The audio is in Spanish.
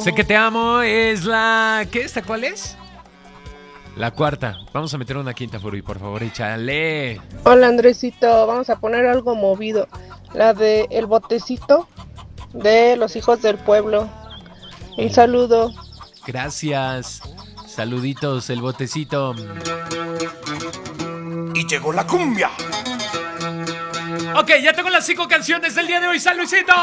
Sé que te amo es la... ¿Qué? ¿Esta cuál es? La cuarta. Vamos a meter una quinta, Furby, por favor, échale. Hola Andresito, vamos a poner algo movido. La de El Botecito de Los Hijos del Pueblo. Un saludo. Gracias. Saluditos, el botecito. Y llegó la cumbia. Ok, ya tengo las 5 canciones del día de hoy. ¡San Luisito!